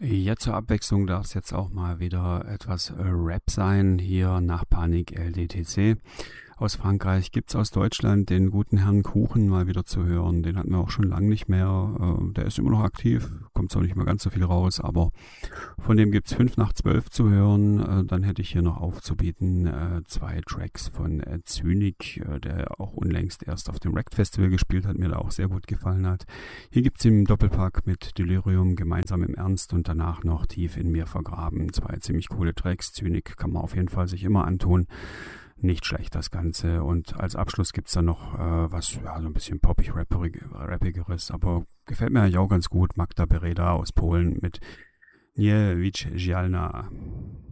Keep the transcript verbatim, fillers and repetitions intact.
Ja, zur Abwechslung darf es jetzt auch mal wieder etwas äh, Rap sein, hier nach Panik L D T C. Aus Frankreich gibt's aus Deutschland den guten Herrn Kuchen mal wieder zu hören. Den hatten wir auch schon lange nicht mehr. Äh, der ist immer noch aktiv, kommt zwar nicht mehr ganz so viel raus, aber von dem gibt's fünf nach zwölf zu hören. Äh, dann hätte ich hier noch aufzubieten äh, zwei Tracks von äh, Zynik, äh, der auch unlängst erst auf dem Rect Festival gespielt hat, mir da auch sehr gut gefallen hat. Hier gibt's im Doppelpack mit Delirium gemeinsam im Ernst und danach noch Tief in mir vergraben. Zwei ziemlich coole Tracks. Zynik kann man auf jeden Fall sich immer antun. Nicht schlecht das Ganze. Und als Abschluss gibt's dann noch äh, was, ja, so ein bisschen poppig-rappigeres, aber gefällt mir eigentlich auch ganz gut. Magda Bereda aus Polen mit Nie Jalna.